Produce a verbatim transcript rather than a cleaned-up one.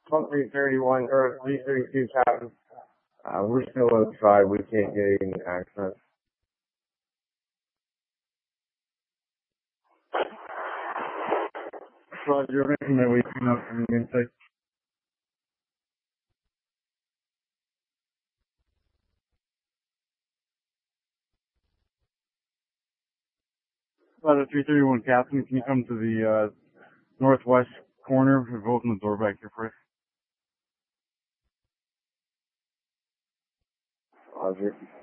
three thirty-one or three thirty-two, Captain. Uh, we're still outside. We can't get any access. Roger, making my way coming up from the inside. Ladder three thirty-one, Captain. Can you come to the uh, northwest corner? We've opened the door back here for you. Roger.